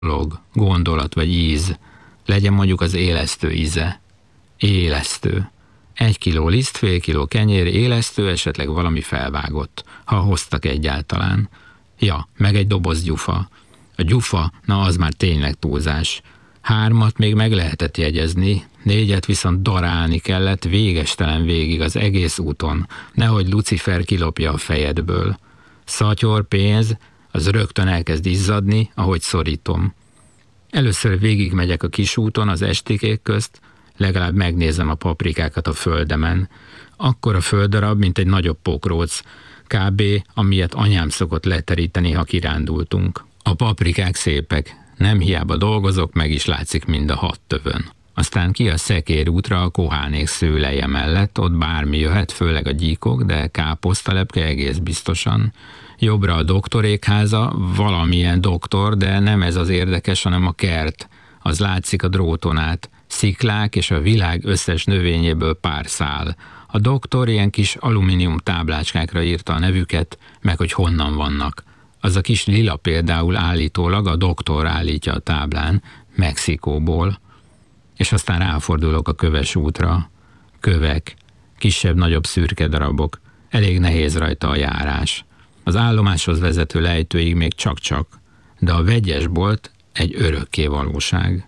dolog, gondolat vagy íz, legyen mondjuk az élesztő íze. Élesztő. 1 kiló liszt, fél kiló kenyér, élesztő, esetleg valami felvágott, ha hoztak egyáltalán. Ja, meg egy doboz gyufa. A gyufa, na az már tényleg túlzás. 3 még meg lehetett jegyezni, 4 viszont darálni kellett végestelen végig az egész úton, nehogy Lucifer kilopja a fejedből. Szatyor, pénz, az rögtön elkezd izzadni, ahogy szorítom. Először végigmegyek a kis úton az estikék közt, legalább megnézem a paprikákat a földemen. Akkora földdarab, mint egy nagyobb pokróc, kb. Amilyet anyám szokott leteríteni, ha kirándultunk. A paprikák szépek, nem hiába dolgozok, meg is látszik mind a 6 tövön. Aztán ki a Szekér útra a Kohánék szőleje mellett, ott bármi jöhet, főleg a gyíkok, de káposztalepke egész biztosan. Jobbra a doktorékháza, valamilyen doktor, de nem ez az érdekes, hanem a kert. Az látszik a dróton át, sziklák és a világ összes növényéből pár szál. A doktor ilyen kis alumínium táblácskákra írta a nevüket, meg hogy honnan vannak. Az a kis lila például állítólag a doktor állítja a táblán, Mexikóból. És aztán ráfordulok a Köves útra. Kövek, kisebb-nagyobb szürke darabok, elég nehéz rajta a járás. Az állomáshoz vezető lejtőig még csak-csak, de a vegyesbolt egy örökké valóság.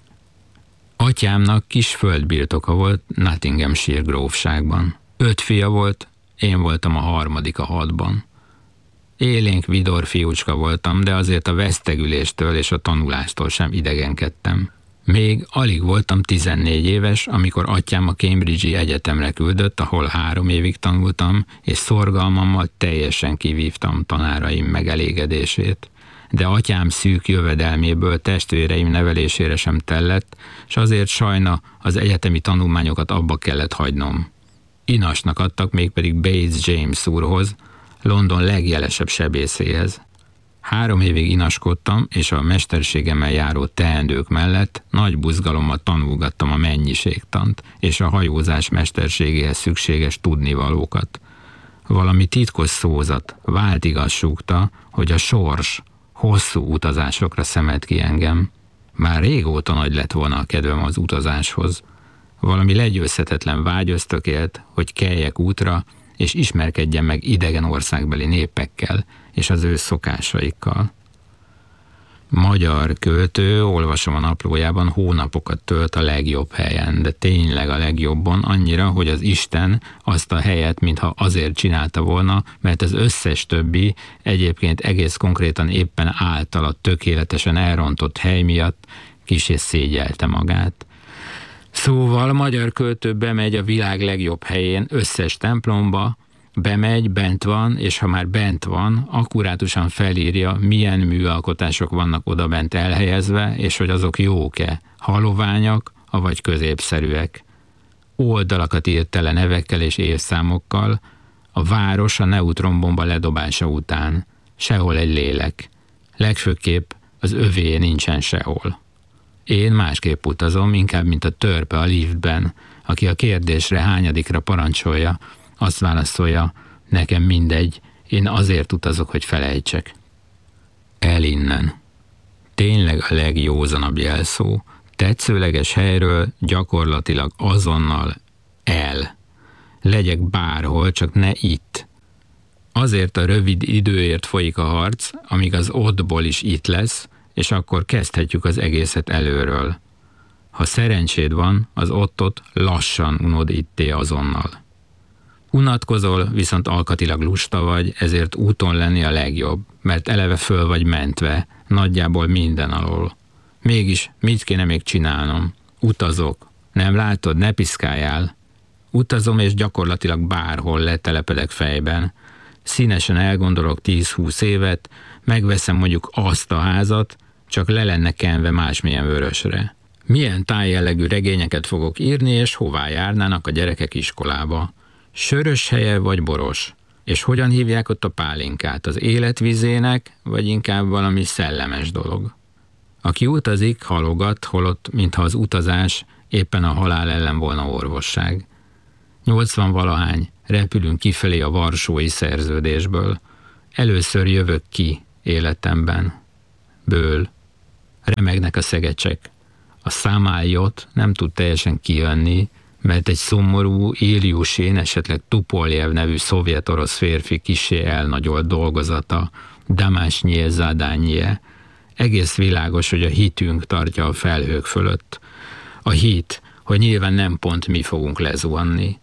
Atyámnak kis földbirtoka volt Nottinghamshire grófságban. 5 fia volt, én voltam a 3. a 6-ban. Élénk vidor fiúcska voltam, de azért a vesztegüléstől és a tanulástól sem idegenkedtem. Még alig voltam 14 éves, amikor atyám a Cambridge-i egyetemre küldött, ahol 3 évig tanultam, és szorgalmammal teljesen kivívtam tanáraim megelégedését. De atyám szűk jövedelméből testvéreim nevelésére sem tellett, s azért sajna az egyetemi tanulmányokat abba kellett hagynom. Inasnak adtak mégpedig Bates James úrhoz, London legjelesebb sebészéhez. 3 évig inaskodtam, és a mesterségemmel járó teendők mellett nagy buzgalommal tanulgattam a mennyiségtant és a hajózás mesterségéhez szükséges tudnivalókat. Valami titkos szózat, váltigaz súgta, hogy a sors hosszú utazásokra szemelt ki engem. Már régóta nagy lett volna a kedvem az utazáshoz. Valami legyőzhetetlen vágy ösztökélt, hogy keljek útra, és ismerkedjen meg idegen országbeli népekkel és az ő szokásaikkal. Magyar költő, olvasom a naplójában, hónapokat tölt a legjobb helyen, de tényleg a legjobban, annyira, hogy az Isten azt a helyet, mintha azért csinálta volna, mert az összes többi, egyébként egész konkrétan éppen általa tökéletesen elrontott hely miatt kissé szégyelte magát. Szóval magyar költő bemegy a világ legjobb helyén összes templomba, bemegy, bent van, és ha már bent van, akkurátusan felírja, milyen műalkotások vannak odabent elhelyezve, és hogy azok jók-e, haloványak, avagy középszerűek. Oldalakat írt tele nevekkel és évszámokkal, a város a neutronbomba ledobása után. Sehol egy lélek. Legfőképp az övé nincsen sehol. Én másképp utazom, inkább mint a törpe a liftben, aki a kérdésre hányadikra parancsolja, azt válaszolja, nekem mindegy, én azért utazok, hogy felejtsek. El innen. Tényleg a legjózanabb jelszó, tetszőleges helyről gyakorlatilag azonnal el. Legyek bárhol, csak ne itt. Azért a rövid időért folyik a harc, amíg az ottból is itt lesz, és akkor kezdhetjük az egészet előről. Ha szerencséd van, az ottot lassan unod itté azonnal. Unatkozol, viszont alkatilag lusta vagy, ezért úton lenni a legjobb, mert eleve föl vagy mentve, nagyjából minden alól. Mégis mit kéne még csinálnom? Utazok. Nem látod, ne piszkáljál. Utazom, és gyakorlatilag bárhol letelepedek fejben. Színesen elgondolok 10-20 évet, megveszem mondjuk azt a házat, csak le lenne kenve másmilyen vörösre. Milyen tájjellegű regényeket fogok írni, és hová járnának a gyerekek iskolába? Sörös helye vagy boros? És hogyan hívják ott a pálinkát? Az életvizének, vagy inkább valami szellemes dolog? Aki utazik, halogat, holott, mintha az utazás éppen a halál ellen volna orvosság. 80-valahány, repülünk kifelé a Varsói Szerződésből. Először jövök ki életemben. Ből. Remegnek a szegecsek. A Szamáljot nem tud teljesen kijönni, mert egy szomorú Iljusin, esetleg Tupoljev nevű szovjet-orosz férfi kissé elnagyolt dolgozata, Damásnyije Zadányije. Egész világos, hogy a hitünk tartja a felhők fölött. A hit, hogy nyilván nem pont mi fogunk lezuhanni.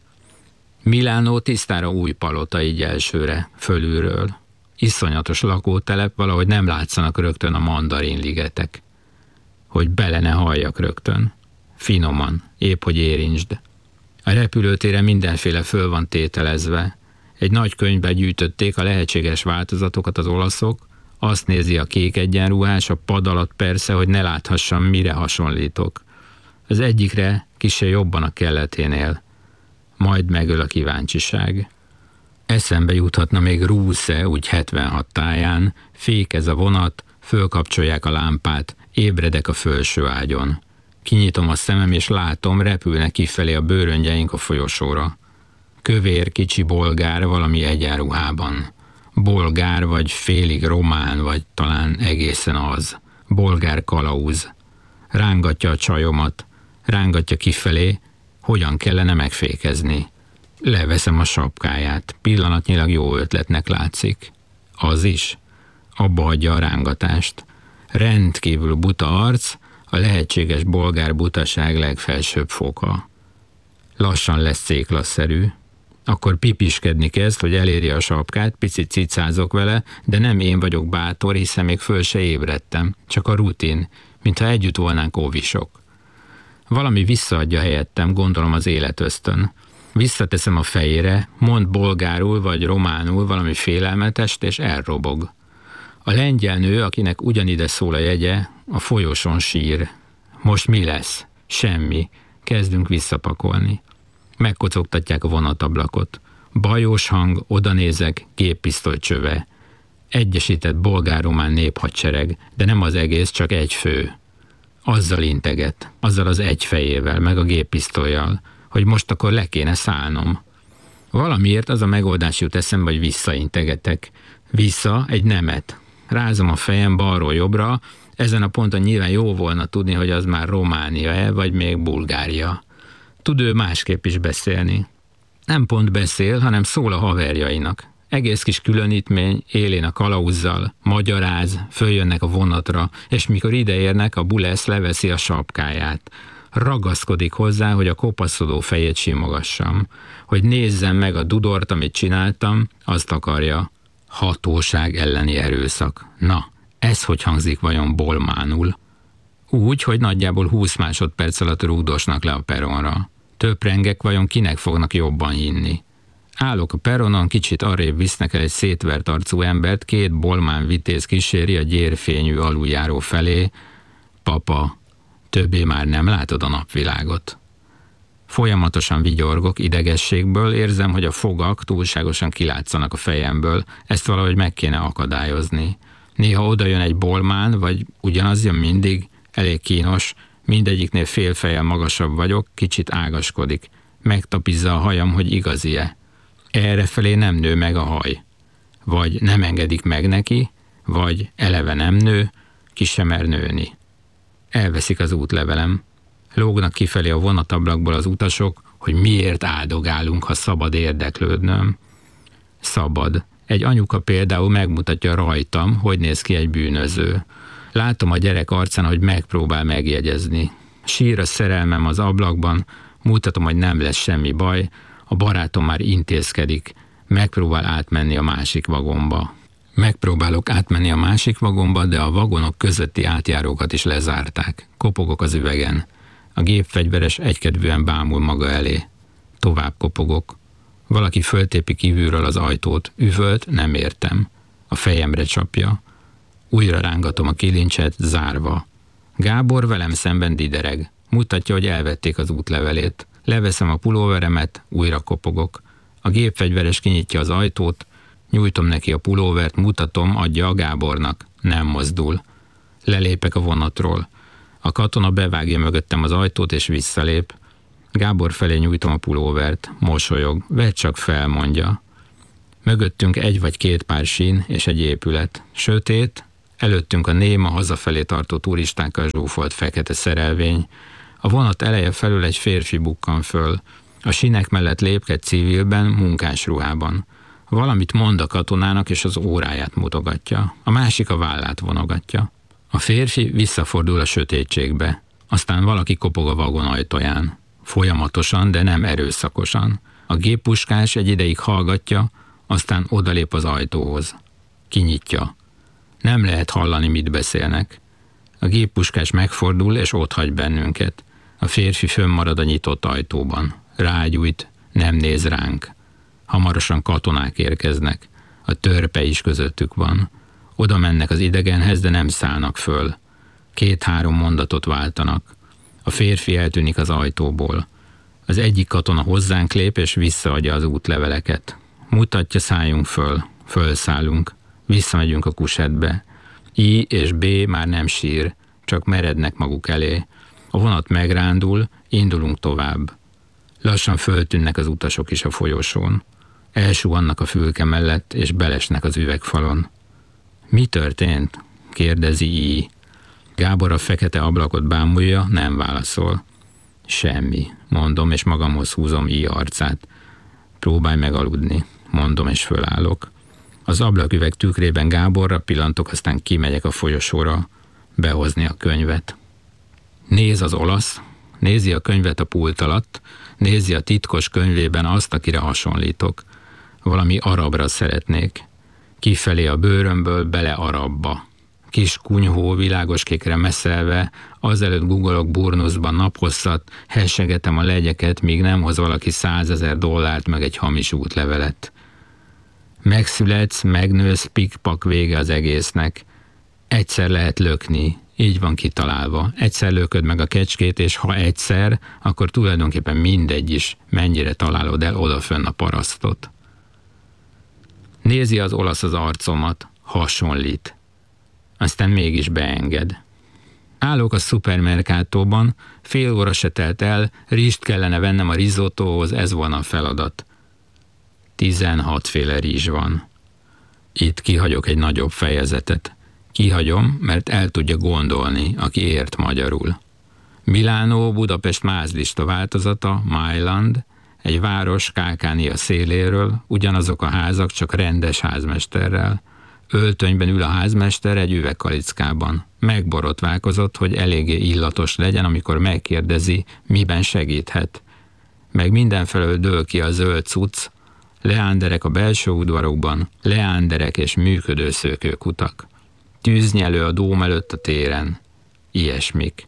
Milánó tisztára új palota így elsőre, fölülről. Iszonyatos lakótelep, valahogy nem látszanak rögtön a mandarinligetek. Hogy bele ne halljak rögtön. Finoman, épp hogy érintsd. A repülőtéren mindenféle föl van tételezve. Egy nagy könyvbe gyűjtötték a lehetséges változatokat az olaszok, azt nézi a kék egyenruhás, a pad alatt persze, hogy ne láthassam, mire hasonlítok. Az egyikre kissé jobban a kelleténél. Majd megöl a kíváncsiság. Eszembe juthatna még Rúsze, úgy 76 táján, fékez a vonat, fölkapcsolják a lámpát, ébredek a felső ágyon. Kinyitom a szemem, és látom, repülnek kifelé a bőröngyeink a folyosóra. Kövér, kicsi bolgár valami egyenruhában. Bolgár, vagy félig román, vagy talán egészen az. Bolgár kalauz. Rángatja a csajomat, rángatja kifelé, hogyan kellene megfékezni. Leveszem a sapkáját, pillanatnyilag jó ötletnek látszik. Az is. Abba hagyja a rángatást. Rendkívül buta arc, a lehetséges bolgár butaság legfelsőbb foka. Lassan lesz széklaszerű. Akkor pipiskedni kezd, hogy eléri a sapkát, picit cicázok vele, de nem én vagyok bátor, hiszen még föl se ébredtem. Csak a rutin, mintha együtt volnánk óvisok. Valami visszaadja helyettem, gondolom az életösztön. Visszateszem a fejére, mond bolgárul vagy románul valami félelmetest, és elrobog. A lengyel nő, akinek ugyanide szól a jegye, a folyosón sír. Most mi lesz? Semmi. Kezdünk visszapakolni. Megkocogtatják a vonatablakot. Bajós hang, odanézek, géppisztoly csöve. Egyesített bolgár-román néphadsereg, de nem az egész, csak egy fő. Azzal integet, azzal az egy fejével, meg a géppisztollyal, hogy most akkor le kéne szállnom. Valamiért az a megoldás jut eszembe, hogy visszaintegetek. Vissza egy nemet. Rázom a fejem balról jobbra, ezen a ponton nyilván jó volna tudni, hogy az már Románia-e, vagy még Bulgária. Tud ő másképp is beszélni. Nem pont beszél, hanem szól a haverjainak. Egész kis különítmény, élén a kalauzzal, magyaráz, följönnek a vonatra, és mikor ideérnek, a bulesz leveszi a sapkáját. Ragaszkodik hozzá, hogy a kopaszodó fejét simogassam. Hogy nézzem meg a dudort, amit csináltam, azt akarja. Hatóság elleni erőszak. Na, ez hogy hangzik vajon bolmánul? Úgy, hogy nagyjából 20 másodperc alatt rúgdosnak le a peronra. Töprengek, vajon kinek fognak jobban hinni? Állok a peronon, kicsit arrébb visznek el egy szétvert arcú embert, 2 bolmán vitéz kíséri a gyérfényű aluljáró felé. Papa, többé már nem látod a napvilágot. Folyamatosan vigyorgok idegességből, érzem, hogy a fogak túlságosan kilátszanak a fejemből, ezt valahogy meg kéne akadályozni. Néha oda jön egy bolmán, vagy ugyanaz jön mindig, elég kínos, mindegyiknél fél fejjel magasabb vagyok, kicsit ágaskodik. Megtapizza a hajam, hogy igazi-e. Errefelé nem nő meg a haj. Vagy nem engedik meg neki, vagy eleve nem nő, ki sem mer nőni. Elveszik az útlevelem. Lógnak kifelé a vonatablakból az utasok, hogy miért áldogálunk, ha szabad érdeklődnöm. Szabad. Egy anyuka például megmutatja rajtam, hogy néz ki egy bűnöző. Látom a gyerek arcán, hogy megpróbál megjegyezni. Sír a szerelmem az ablakban, mutatom, hogy nem lesz semmi baj, a barátom már intézkedik, megpróbál átmenni a másik vagomba. Megpróbálok átmenni a másik vagomba, de a vagonok közötti átjárókat is lezárták. Kopogok az üvegen. A gépfegyveres egykedvűen bámul maga elé. Tovább kopogok. Valaki föltépi kívülről az ajtót. Üvölt, nem értem. A fejemre csapja. Újra rángatom a kilincset, zárva. Gábor velem szemben didereg. Mutatja, hogy elvették az útlevelét. Leveszem a pulóveremet, újra kopogok. A gépfegyveres kinyitja az ajtót, nyújtom neki a pulóvert, mutatom, adja a Gábornak. Nem mozdul. Lelépek a vonatról. A katona bevágja mögöttem az ajtót, és visszalép. Gábor felé nyújtom a pulóvert. Mosolyog. Vedd csak fel, mondja. Mögöttünk 1 vagy 2 pár sín és egy épület. Sötét, Előttünk a néma hazafelé tartó turistákkal zsúfolt fekete szerelvény. A vonat eleje felül egy férfi bukkan föl. A sinek mellett lépked civilben, munkás ruhában. Valamit mond a katonának, és az óráját mutogatja. A másik a vállát vonogatja. A férfi visszafordul a sötétségbe. Aztán valaki kopog a vagon ajtaján. Folyamatosan, de nem erőszakosan. A géppuskás egy ideig hallgatja, aztán odalép az ajtóhoz. Kinyitja. Nem lehet hallani, mit beszélnek. A géppuskás megfordul, és otthagy bennünket. A férfi fönnmarad a nyitott ajtóban. Rágyújt, nem néz ránk. Hamarosan katonák érkeznek. A törpe is közöttük van. Oda mennek az idegenhez, de nem szállnak föl. 2-3 mondatot váltanak. A férfi eltűnik az ajtóból. Az egyik katona hozzánk lép, és visszaadja az útleveleket. Mutatja, szálljunk föl. Fölszállunk. Visszamegyünk a kusetbe. I és B már nem sír, csak merednek maguk elé. A vonat megrándul, indulunk tovább. Lassan föltűnnek az utasok is a folyosón. Elsuhannak a fülke mellett, és belesnek az üvegfalon. Mi történt? Kérdezi I. Gábor a fekete ablakot bámulja, nem válaszol. Semmi, mondom, és magamhoz húzom I arcát. Próbálj megaludni, mondom, és fölállok. Az ablaküveg tükrében Gáborra pillantok, aztán kimegyek a folyosóra behozni a könyvet. Néz az olasz, nézi a könyvet a pult alatt, nézi a titkos könyvében azt, akire hasonlítok. Valami arabra szeretnék. Kifelé a bőrömből, bele arabba. Kis kunyhó világoskékre messzelve, azelőtt googolok burnuszban naphosszat, hessegetem a legyeket, míg nem hoz valaki $100,000 meg egy hamis útlevelet. Megszületsz, megnősz, pikpak vége az egésznek. Egyszer lehet lökni, így van kitalálva. Egyszer lököd meg a kecskét, és ha egyszer, akkor tulajdonképpen mindegy is, mennyire találod el odafönn a parasztot. Nézi az olasz az arcomat, hasonlít. Aztán mégis beenged. Állok a szupermerkátóban, fél óra se telt el, rizst kellene vennem a risottóhoz, ez volna a feladat. 16 féle rizs van. Itt kihagyok egy nagyobb fejezetet. Kihagyom, mert el tudja gondolni, aki ért magyarul. Milánó, Budapest mázlista változata, Mailand, egy város Kákánia széléről, ugyanazok a házak, csak rendes házmesterrel. Öltönyben ül a házmester egy üvegkalickában. Megborotválkozott, hogy eléggé illatos legyen, amikor megkérdezi, miben segíthet. Meg mindenfelől dől ki a zöld cucc, leánderek a belső udvarokban, leánderek és működő szőkőkutak. Tűznyelő a dóm előtt a téren. Ilyesmik.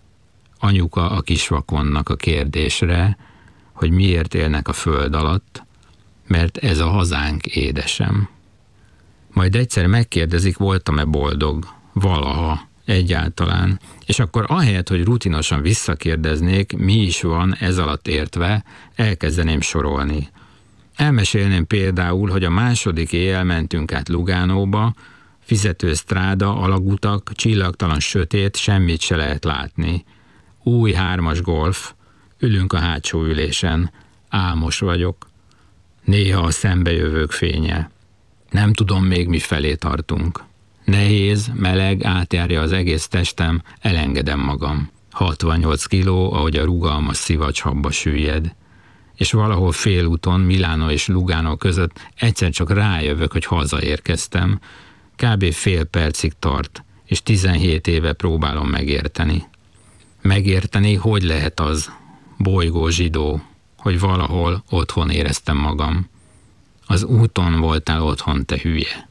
Anyuka a kisvakonnak a kérdésre, hogy miért élnek a föld alatt, mert ez a hazánk, édesem. Majd egyszer megkérdezik, voltam-e boldog, valaha, egyáltalán, és akkor ahelyett, hogy rutinosan visszakérdeznék, mi is van ez alatt értve, elkezdeném sorolni. Elmesélném például, hogy a második éjjel mentünk át Lugánóba, fizető sztráda, alagutak, csillagtalan sötét, semmit se lehet látni. Új 3-as Golf, ülünk a hátsó ülésen, álmos vagyok. Néha a szembejövők fénye. Nem tudom még, mi felé tartunk. Nehéz, meleg, átjárja az egész testem, elengedem magam. 68 kiló, ahogy a rugalmas szivacshabba süllyed. És valahol félúton, Milánó és Lugano között egyszer csak rájövök, hogy hazaérkeztem. Kb. fél percig tart, és 17 éve próbálom megérteni. Megérteni, hogy lehet az, bolygó zsidó, hogy valahol otthon éreztem magam. Az úton voltál otthon, te hülye.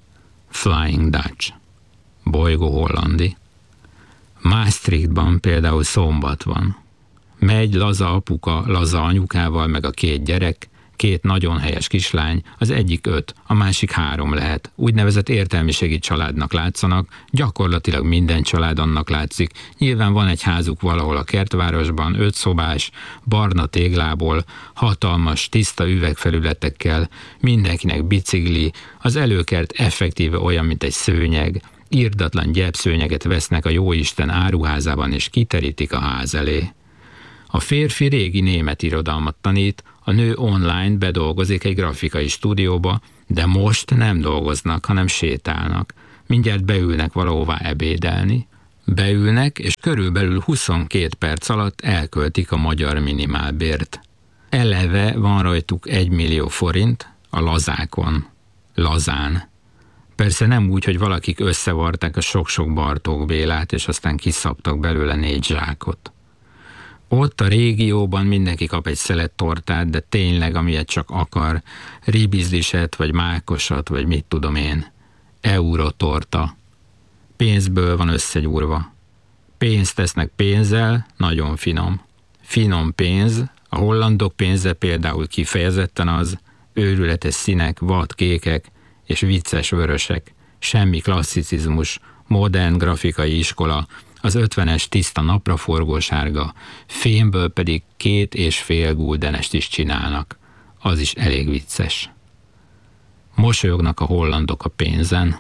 Flying Dutch. Bolygó hollandi. Maastrichtban például szombat van. Megy laza apuka, laza anyukával, meg a 2 gyerek, 2 nagyon helyes kislány, az egyik 5, a másik 3 lehet. Úgynevezett értelmiségi családnak látszanak, gyakorlatilag minden család annak látszik. Nyilván van egy házuk valahol a kertvárosban, 5 szobás, barna téglából, hatalmas, tiszta üvegfelületekkel, mindenkinek bicikli, az előkert effektíve olyan, mint egy szőnyeg, irdatlan gyepszőnyeget vesznek a jóisten áruházában és kiterítik a ház elé. A férfi régi német irodalmat tanít, a nő online bedolgozik egy grafikai stúdióba, de most nem dolgoznak, hanem sétálnak. mindjárt beülnek valahová ebédelni, beülnek, és körülbelül 22 perc alatt elköltik a magyar minimálbért. Eleve van rajtuk 1 millió forint a lazákon. Lazán. Persze nem úgy, hogy valakik összevarták a sok-sok Bartók Bélát, és aztán kiszabtak belőle 4 zsákot. Ott a régióban mindenki kap egy szelet tortát, de tényleg, amilyet csak akar, ribizliset, vagy mákosat, vagy mit tudom én. Eurotorta. Pénzből van összegyúrva. Pénzt tesznek pénzzel, nagyon finom. Finom pénz, a hollandok pénze például kifejezetten az, őrületes színek, vadkékek és vicces vörösek, semmi klasszicizmus, modern grafikai iskola, az 50-es tiszta napraforgó sárga, fémből pedig 2,5 guldenest is csinálnak. Az is elég vicces. Mosolyognak a hollandok a pénzen.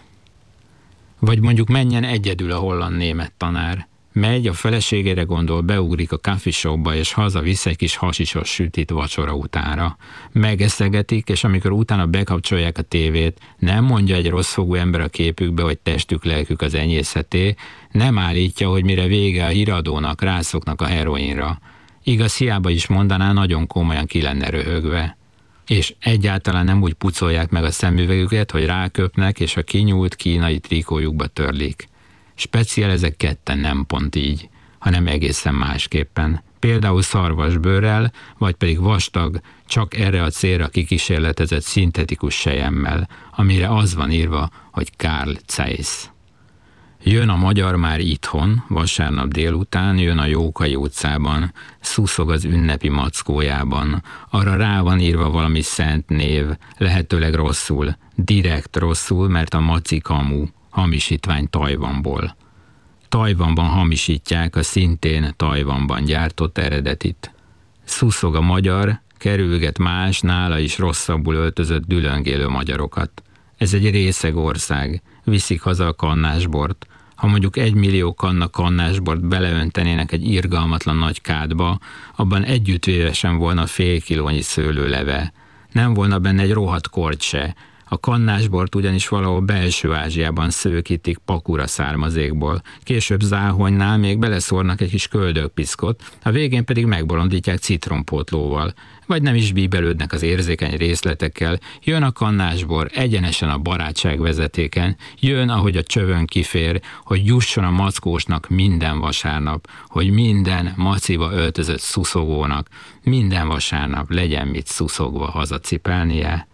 Vagy mondjuk menjen egyedül a holland-német tanár. Megy, a feleségére gondol, beugrik a coffee shopba, és hazavisz egy kis hasisos sütit vacsora utánra. Megeszegetik, és amikor utána bekapcsolják a tévét, nem mondja egy rosszfogú ember a képükbe, hogy testük, lelkük az enyészeté, nem állítja, hogy mire vége a híradónak, rászoknak a heroinra. Igaz, hiába is mondaná, nagyon komolyan ki lenne röhögve. És egyáltalán nem úgy pucolják meg a szemüvegüket, hogy ráköpnek, és a kinyúlt kínai trikójukba törlik. Speciál ezek ketten nem pont így, hanem egészen másképpen. Például szarvasbőrrel, vagy pedig vastag, csak erre a célra kikísérletezett szintetikus selyemmel, amire az van írva, hogy Karl Zeiss. Jön a magyar már itthon, vasárnap délután, jön a Jókai utcában, szuszog az ünnepi mackójában, arra rá van írva valami szent név, lehetőleg rosszul, direkt rosszul, mert a maci kamu, hamisítvány Tajvanból. Tajvanban hamisítják a szintén Tajvanban gyártott eredetit. Szuszog a magyar, kerülget más, nála is rosszabbul öltözött dülöngélő magyarokat. Ez egy részeg ország, viszik haza a kannásbort. Ha mondjuk 1 millió kanna kannásbort beleöntenének egy irgalmatlan nagy kádba, abban együttvéve sem volna fél kilónyi szőlőleve. Nem volna benne egy rohadt korty se. A kannásbort ugyanis valahol Belső-Ázsiában szőkítik pakura származékból, később záhonynál még beleszórnak egy kis köldökpiszkot, a végén pedig megbolondítják citrompótlóval, vagy nem is bíbelődnek az érzékeny részletekkel, jön a kannásbor egyenesen a barátság vezetéken, jön, ahogy a csövön kifér, hogy jusson a mackósnak minden vasárnap, hogy minden maciba öltözött szuszogónak minden vasárnap legyen mit szuszogva hazacipelnie.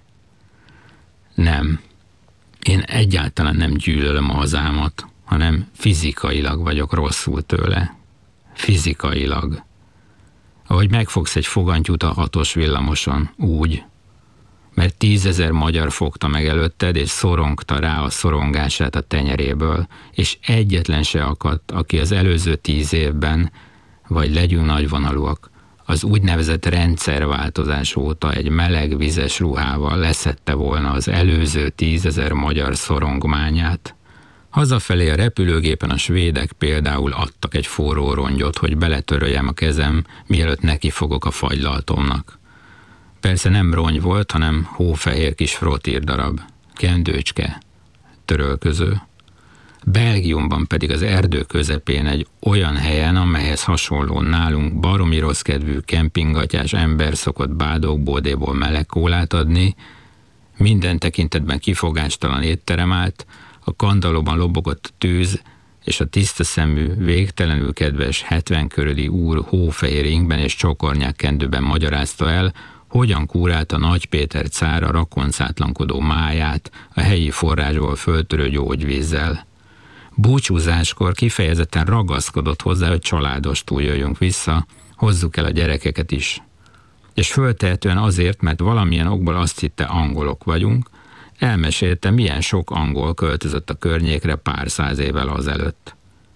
Nem. Én egyáltalán nem gyűlölöm a hazámat, hanem fizikailag vagyok rosszul tőle. Fizikailag. Ahogy megfogsz egy fogantyút a 6-os villamoson, úgy. Mert 10 000 magyar fogta meg előtted, és szorongta rá a szorongását a tenyeréből, és egyetlen se akadt, aki az előző 10 évben, vagy legyünk nagyvonalúak, az úgynevezett rendszerváltozás óta egy meleg vizes ruhával leszedte volna az előző 10 000 magyar szorongmányát. Hazafelé a repülőgépen a svédek például adtak egy forró rongyot, hogy beletöröljem a kezem, mielőtt nekifogok a fagylaltomnak. Persze nem rongy volt, hanem hófehér kis frottírdarab, kendőcske, törölköző. Belgiumban pedig az erdő közepén egy olyan helyen, amelyhez hasonló nálunk baromi rosszkedvű kempingatyás ember szokott bádókbódéból meleg kólát adni, minden tekintetben kifogástalan étterem állt, a kandallóban lobogott a tűz, és a tiszta szemű, végtelenül kedves 70 körüli úr hófehér ingben és csokornyák kendőben magyarázta el, hogyan kúrálta Nagy Péter cár a rakoncátlankodó máját a helyi forrásból föltörő gyógyvízzel. Búcsúzáskor kifejezetten ragaszkodott hozzá, hogy családostul jöjjünk vissza, hozzuk el a gyerekeket is. És föltehetően azért, mert valamilyen okból azt hitte, angolok vagyunk, elmesélte, milyen sok angol költözött a környékre pár 100 évvel azelőtt.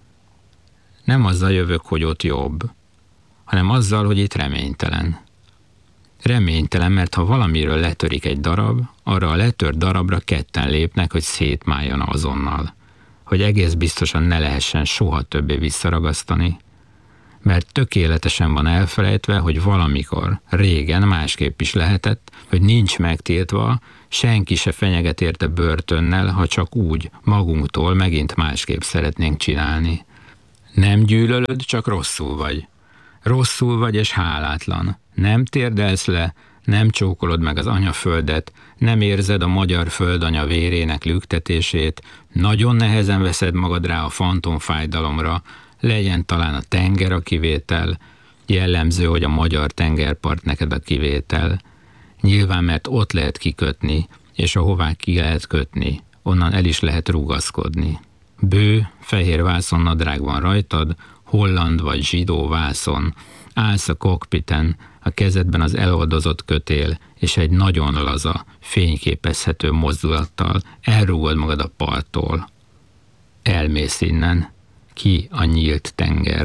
Nem azzal jövök, hogy ott jobb, hanem azzal, hogy itt reménytelen. Reménytelen, mert ha valamiről letörik egy darab, arra a letört darabra ketten lépnek, hogy szétmáljon azonnal, hogy egész biztosan ne lehessen soha többé visszaragasztani. mert tökéletesen van elfelejtve, hogy valamikor, régen másképp is lehetett, hogy nincs megtiltva, senki se fenyeget érte börtönnel, ha csak úgy, magunktól megint másképp szeretnénk csinálni. Nem gyűlölöd, csak rosszul vagy. Rosszul vagy és hálátlan. Nem térdelsz le, nem csókolod meg az anyaföldet, nem érzed a magyar földanya vérének lüktetését, nagyon nehezen veszed magad rá a fantomfájdalomra, legyen talán a tenger a kivétel, jellemző, hogy a magyar tengerpart neked a kivétel. Nyilván, mert ott lehet kikötni, és ahová ki lehet kötni, onnan el is lehet rugaszkodni. Bő, fehér vászonnadrág van rajtad, holland vagy zsidó vászon, állsz a kokpiten, a kezedben az eloldozott kötél, és egy nagyon laza, fényképezhető mozdulattal elrúgod magad a parttól. Elmész innen, ki a nyílt tengerre.